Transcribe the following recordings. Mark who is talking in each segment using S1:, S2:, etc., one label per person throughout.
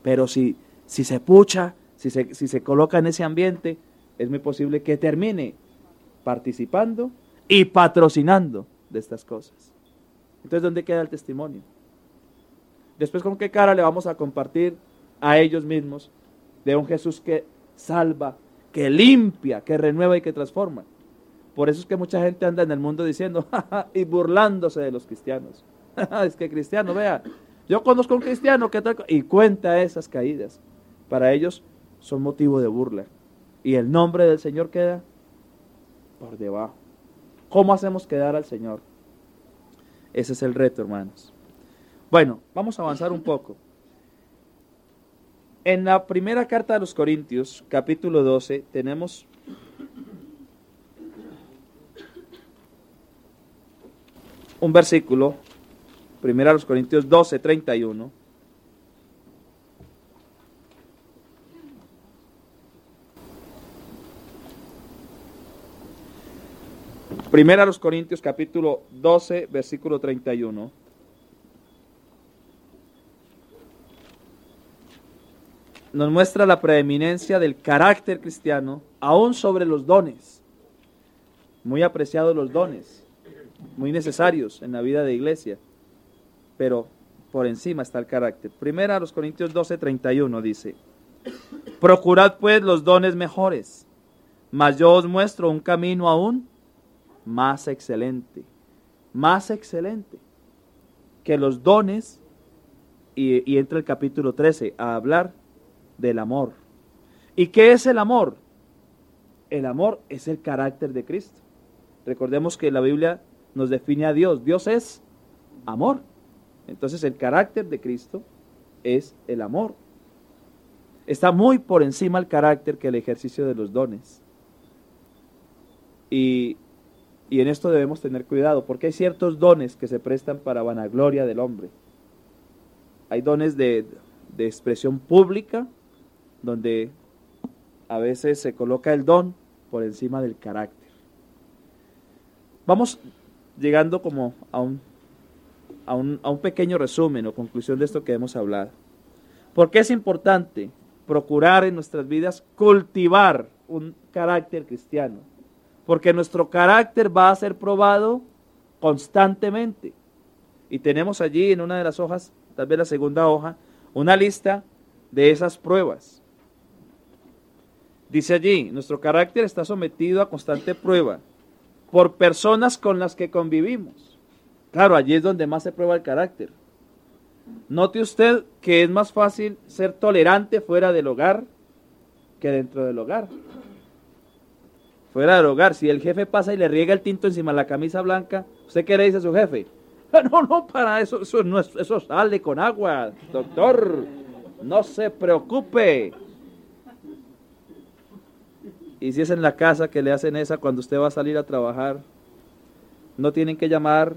S1: Pero si se pucha, si se coloca en ese ambiente, es muy posible que termine participando y patrocinando de estas cosas. Entonces, ¿dónde queda el testimonio? Después, ¿con qué cara le vamos a compartir a ellos mismos de un Jesús que salva, que limpia, que renueva y que transforma? Por eso es que mucha gente anda en el mundo diciendo, y burlándose de los cristianos. Es que cristiano, vea, yo conozco a un cristiano que tal, y cuenta esas caídas. Para ellos son motivo de burla. Y el nombre del Señor queda por debajo. ¿Cómo hacemos quedar al Señor? Ese es el reto, hermanos. Bueno, vamos a avanzar un poco. En la primera carta de los Corintios, capítulo 12, tenemos un versículo, primera de los Corintios 12, 31. Primera de los Corintios, capítulo 12, versículo 31. Nos muestra la preeminencia del carácter cristiano, aún sobre los dones. Muy apreciados los dones, muy necesarios en la vida de iglesia, pero por encima está el carácter. Primera a los Corintios 12, 31 dice: procurad pues los dones mejores, mas yo os muestro un camino aún más excelente que los dones, y entra el capítulo 13 a hablar del amor. ¿Y qué es el amor? El amor es el carácter de Cristo. Recordemos que la Biblia nos define a Dios. Dios es amor. Entonces el carácter de Cristo es el amor. Está muy por encima el carácter que el ejercicio de los dones. Y en esto debemos tener cuidado, porque hay ciertos dones que se prestan para vanagloria del hombre. Hay dones de expresión pública, donde a veces se coloca el don por encima del carácter. Vamos llegando como a un pequeño resumen o conclusión de esto que hemos hablado. ¿Por qué es importante procurar en nuestras vidas cultivar un carácter cristiano? Porque nuestro carácter va a ser probado constantemente. Y tenemos allí en una de las hojas, tal vez la segunda hoja, una lista de esas pruebas. Dice allí, nuestro carácter está sometido a constante prueba por personas con las que convivimos. Claro, allí es donde más se prueba el carácter. Note usted que es más fácil ser tolerante fuera del hogar que dentro del hogar. Fuera del hogar, si el jefe pasa y le riega el tinto encima de la camisa blanca, ¿usted qué le dice a su jefe? No, para eso sale con agua, doctor, no se preocupe. Y si es en la casa que le hacen esa cuando usted va a salir a trabajar, no tienen que llamar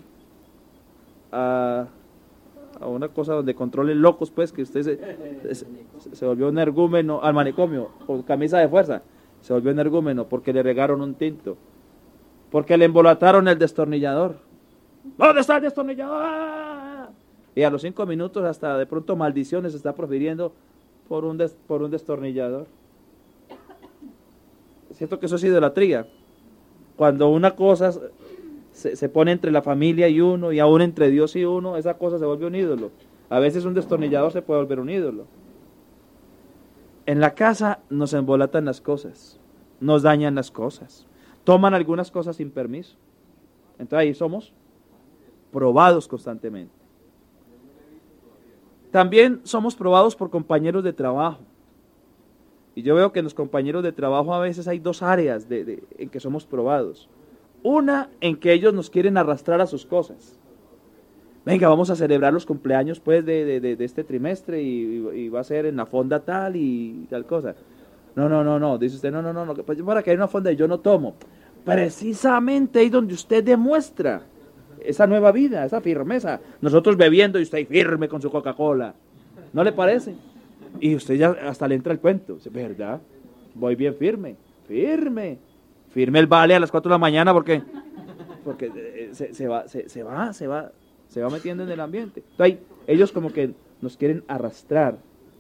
S1: a una cosa donde controlen locos, pues, que usted se volvió un energúmeno al manicomio con camisa de fuerza. Se volvió energúmeno porque le regaron un tinto, porque le embolataron el destornillador. ¿Dónde está el destornillador? Y a los 5 minutos hasta de pronto maldiciones está profiriendo por un destornillador. Es cierto que eso es idolatría. Cuando una cosa se pone entre la familia y uno, y aún entre Dios y uno, esa cosa se vuelve un ídolo. A veces un destornillador se puede volver un ídolo. En la casa nos embolatan las cosas, nos dañan las cosas, toman algunas cosas sin permiso. Entonces ahí somos probados constantemente. También somos probados por compañeros de trabajo. Y yo veo que en los compañeros de trabajo a veces hay dos áreas en que somos probados. Una, en que ellos nos quieren arrastrar a sus cosas. Venga, vamos a celebrar los cumpleaños pues de este trimestre y va a ser en la fonda tal y tal cosa. No, dice usted, no, pues para que haya una fonda y yo no tomo. Precisamente ahí donde usted demuestra esa nueva vida, esa firmeza. Nosotros bebiendo y usted firme con su Coca-Cola. ¿No le parece? Y usted ya hasta le entra el cuento. ¿Verdad? Voy bien firme. Firme el vale a las 4 de la mañana porque se va metiendo en el ambiente. Entonces, ellos como que nos quieren arrastrar